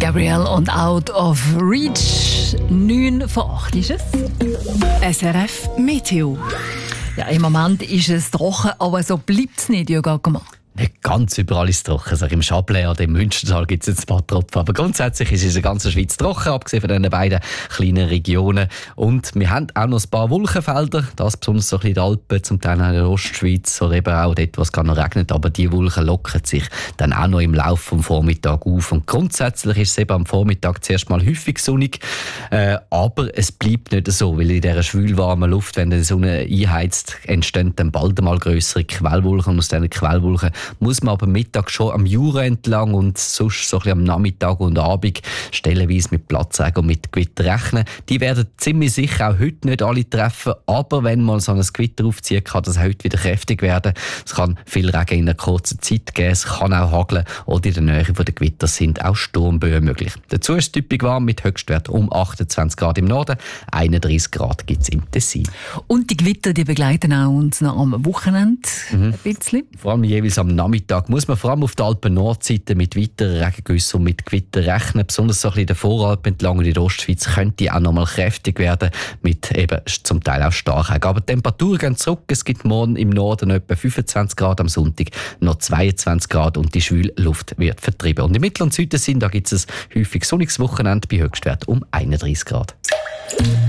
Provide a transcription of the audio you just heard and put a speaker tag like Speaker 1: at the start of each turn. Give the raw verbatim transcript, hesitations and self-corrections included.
Speaker 1: Gabrielle und Out of Reach. neun vor acht ist es.
Speaker 2: S R F Meteo.
Speaker 1: Ja, im Moment ist es trocken, aber so bleibt es nicht, Jürgen Ackermann.
Speaker 3: Nicht ganz überall ist es trocken. Also im Chablais oder im Münstertal gibt es jetzt ein paar Tropfen. Aber grundsätzlich ist es in der ganzen Schweiz trocken, abgesehen von diesen beiden kleinen Regionen. Und wir haben auch noch ein paar Wolkenfelder. Das besonders so ein bisschen in den Alpen, zum Teil auch in der Ostschweiz oder eben auch dort, wo es gerade noch regnet. Aber die Wolken lockern sich dann auch noch im Laufe des Vormittags auf. Und grundsätzlich ist es eben am Vormittag zuerst mal häufig sonnig. Äh, aber es bleibt nicht so, weil in dieser schwülwarmen Luft, wenn die Sonne einheizt, entstehen dann bald einmal grössere Quellwolken. Und aus diesen Quellwolken muss man aber Mittag schon am Jura entlang und sonst so ein bisschen am Nachmittag und Abend stellenweise mit Platzregen und mit Gewitter rechnen. Die werden ziemlich sicher auch heute nicht alle treffen, aber wenn mal so ein Gewitter aufzieht, kann das heute wieder kräftig werden. Es kann viel Regen in einer kurzen Zeit geben, es kann auch hageln oder in der Nähe der Gewitter sind auch Sturmböen möglich. Dazu ist es typisch warm mit Höchstwert um achtundzwanzig Grad im Norden, einunddreißig Grad gibt es im Tessin.
Speaker 1: Und die Gewitter, die begleiten auch uns noch am Wochenende mhm. ein bisschen.
Speaker 3: Vor allem jeweils am Nachmittag muss man vor allem auf der Alpen-Nordseite mit weiteren Regengüssen und mit Gewitter rechnen. Besonders so ein bisschen in der Voralpen entlang und in der Ostschweiz könnte auch noch mal kräftig werden, mit eben zum Teil auch Starkregen. Aber die Temperaturen gehen zurück. Es gibt morgen im Norden etwa fünfundzwanzig Grad, am Sonntag noch zweiundzwanzig Grad und die schwüle Luft wird vertrieben. Und im Mittel- und Süden sind, da gibt es ein häufig sonniges Wochenende bei Höchstwert um einunddreißig Grad.